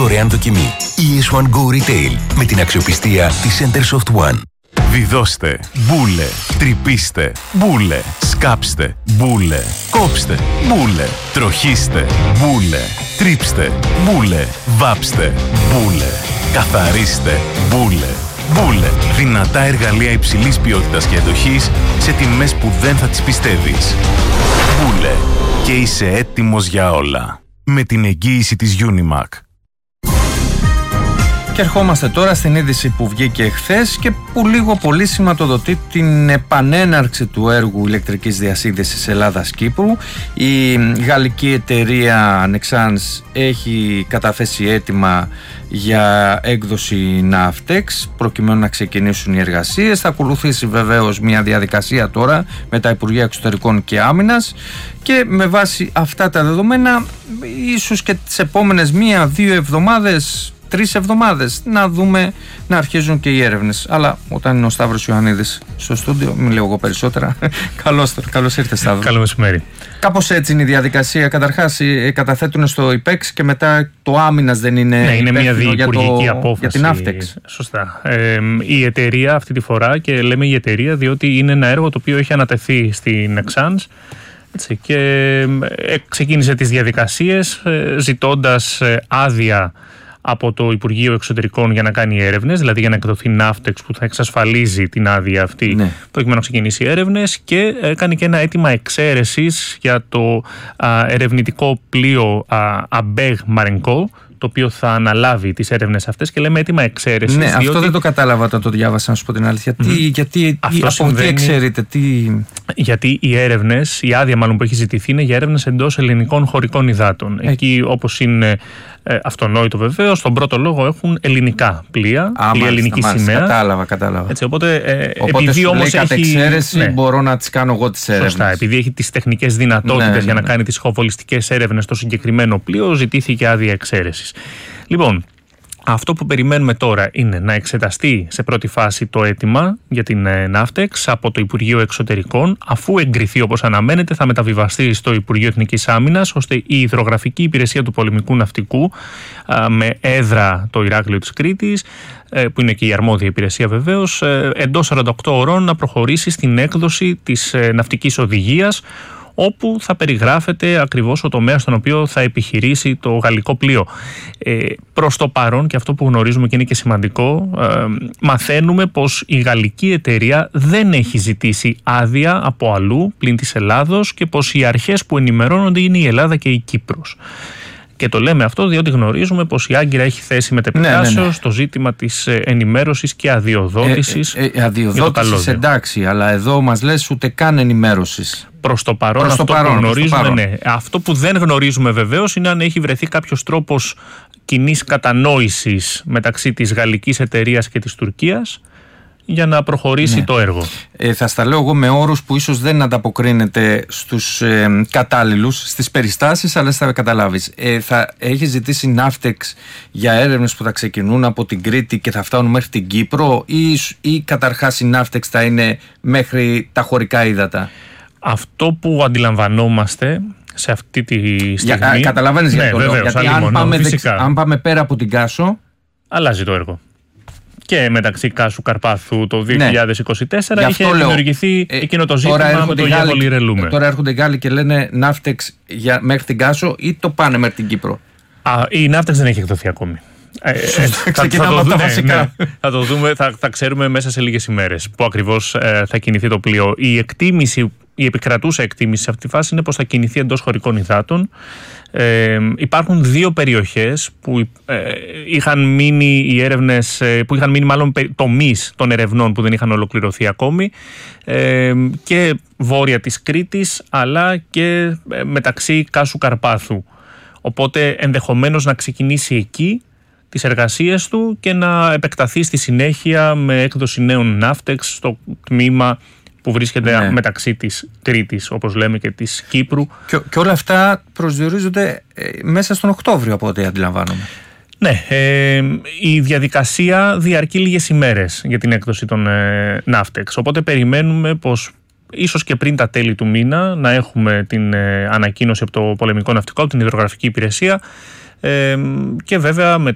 δωρεάν δοκιμή. ES1 Go Retail με την αξιοπιστία της Centersoft One. Βιδώστε, μπούλε, τρυπήστε, μπούλε, σκάψτε, μπούλε, κόψτε, μπούλε, τροχίστε, μπούλε, τρίψτε, μπούλε, βάψτε, μπούλε, καθαρίστε, μπούλε. Μπούλε, δυνατά εργαλεία υψηλής ποιότητας και αντοχής σε τιμές που δεν θα τις πιστεύεις. Μπούλε, και είσαι έτοιμος για όλα. Με την εγγύηση της Unimac. Και ερχόμαστε τώρα στην είδηση που βγήκε εχθές και που λίγο πολύ σηματοδοτεί την επανέναρξη του έργου ηλεκτρικής διασύνδεσης Ελλάδας-Κύπρου. Η γαλλική εταιρεία Nexans έχει καταθέσει αίτημα για έκδοση Navtex προκειμένου να ξεκινήσουν οι εργασίες. Θα ακολουθήσει βεβαίως μια διαδικασία τώρα με τα Υπουργεία Εξωτερικών και Άμυνας και με βάση αυτά τα δεδομένα ίσως και τις επόμενες 1-2 εβδομάδες, 3 εβδομάδες να δούμε να αρχίζουν και οι έρευνες. Αλλά όταν είναι ο Σταύρος Ιωαννίδης στο στούντιο, μην λέω εγώ περισσότερα. Καλώς ήρθες, Σταύρο. Καλό μεσημέρι. Κάπως έτσι είναι η διαδικασία. Καταρχάς καταθέτουν στο IPEX και μετά το Άμυνας δεν είναι. Ναι, είναι μια διυπουργική απόφαση για την Navtex. Σωστά. Η εταιρεία αυτή τη φορά, και λέμε η εταιρεία διότι είναι ένα έργο το οποίο έχει ανατεθεί στην Nexans και ξεκίνησε τις διαδικασίες ζητώντας άδεια από το Υπουργείο Εξωτερικών για να κάνει έρευνες, δηλαδή για να εκδοθεί Navtex που θα εξασφαλίζει την άδεια αυτή, ναι, προκειμένου να ξεκινήσει έρευνες, και έκανε και ένα αίτημα εξαίρεσης για το ερευνητικό πλοίο Abeg Marenco, το οποίο θα αναλάβει τις έρευνες αυτές, και λέμε αίτημα εξαίρεσης. Ναι, διότι αυτό δεν το κατάλαβα όταν το διάβασα, να σου πω την αλήθεια. Γιατί από τι εξαιρείται, Γιατί οι έρευνες, η άδεια μάλλον που έχει ζητηθεί, είναι για έρευνες εντός ελληνικών χωρικών υδάτων. Εκεί, όπως είναι αυτονόητο βεβαίως, στον πρώτο λόγο έχουν ελληνικά πλοία, πλοία ελληνική σημαία. Κατάλαβα. Έτσι, οπότε επειδή όμως έχει εξαίρεση, ναι, μπορώ να τις κάνω εγώ τις έρευνες. Σωστά, επειδή έχει τις τεχνικές δυνατότητες για να κάνει τις χοβολιστικές έρευνες στο συγκεκριμένο πλοίο, ζητήθηκε άδεια εξαίρεσης. Λοιπόν, αυτό που περιμένουμε τώρα είναι να εξεταστεί σε πρώτη φάση το αίτημα για την Navtex από το Υπουργείο Εξωτερικών. Αφού εγκριθεί όπως αναμένεται, θα μεταβιβαστεί στο Υπουργείο Εθνικής Άμυνας, ώστε η Υδρογραφική Υπηρεσία του Πολεμικού Ναυτικού, με έδρα το Ηράκλειο της Κρήτης, που είναι και η αρμόδια υπηρεσία βεβαίως, εντός 48 ώρων να προχωρήσει στην έκδοση της ναυτικής οδηγίας, όπου θα περιγράφεται ακριβώς ο τομέας στον οποίο θα επιχειρήσει το γαλλικό πλοίο. Προς το παρόν, και αυτό που γνωρίζουμε και είναι και σημαντικό, μαθαίνουμε πως η γαλλική εταιρεία δεν έχει ζητήσει άδεια από αλλού πλην της Ελλάδος και πως οι αρχές που ενημερώνονται είναι η Ελλάδα και η Κύπρος. Και το λέμε αυτό διότι γνωρίζουμε πως η Άγκυρα έχει θέσει μετεπιτάσεως το ζήτημα της ενημέρωσης και αδειοδότησης. Αδειοδότησης εντάξει, αλλά εδώ μας λες ούτε καν ενημέρωσης. Προς το παρόν, που γνωρίζουμε, ναι. Αυτό που δεν γνωρίζουμε βεβαίως είναι αν έχει βρεθεί κάποιος τρόπος κοινής κατανόησης μεταξύ της γαλλικής εταιρείας και της Τουρκίας για να προχωρήσει το έργο. Θα στα λέω εγώ με όρους που ίσως δεν ανταποκρίνεται στους κατάλληλους, στις περιστάσεις, αλλά θα καταλάβεις. Θα έχει ζητήσει Navtex για έρευνες που θα ξεκινούν από την Κρήτη και θα φτάνουν μέχρι την Κύπρο, ή καταρχάς η Navtex θα είναι μέχρι τα χωρικά ύδατα? Αυτό που αντιλαμβανόμαστε σε αυτή τη στιγμή... Καταλαβαίνεις γιατί το λέω. Γιατί αν πάμε πέρα από την Κάσο... αλλάζει το έργο. Και μεταξύ Κάσου Καρπάθου το 2024 είχε δημιουργηθεί εκείνο το ζήτημα με το Γιάννη Ρελούμε. Τώρα έρχονται οι Γάλλοι και λένε Navtex μέχρι την Κάσο, ή το πάνε μέχρι την Κύπρο? Η Navtex δεν έχει εκδοθεί ακόμη. Ξεκινάμε από τα βασικά. Θα το δούμε, θα ξέρουμε μέσα σε λίγες ημέρες που ακριβώς θα κινηθεί το πλοίο. Η επικρατούσα εκτίμηση σε αυτή τη φάση είναι πως θα κινηθεί εντός χωρικών υδάτων. Υπάρχουν δύο περιοχές που είχαν μείνει οι έρευνες, που είχαν μείνει μάλλον τομείς των ερευνών που δεν είχαν ολοκληρωθεί ακόμη, και βόρεια της Κρήτης αλλά και μεταξύ Κάσου Καρπάθου. Οπότε ενδεχομένως να ξεκινήσει εκεί τις εργασίες του και να επεκταθεί στη συνέχεια με έκδοση νέων Navtex στο τμήμα που βρίσκεται μεταξύ της Κρήτης, όπως λέμε, και της Κύπρου. Και όλα αυτά προσδιορίζονται μέσα στον Οκτώβριο, από ό,τι αντιλαμβάνομαι. Ναι, η διαδικασία διαρκεί λίγες ημέρες για την έκδοση των Navtex, οπότε περιμένουμε πως ίσως και πριν τα τέλη του μήνα να έχουμε την ανακοίνωση από το Πολεμικό Ναυτικό, από την Υδρογραφική Υπηρεσία, και βέβαια